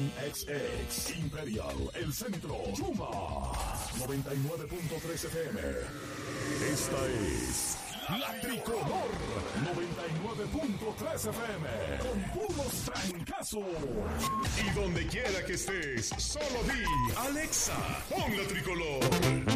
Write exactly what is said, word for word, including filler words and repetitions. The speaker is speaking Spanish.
Station X X, Imperial, El Centro, Yuma, noventa y nueve punto tres F M. Esta es La Tricolor, noventa y nueve punto tres F M, con puros trancazos. Y donde quiera que estés, solo di, Alexa, pon La Tricolor.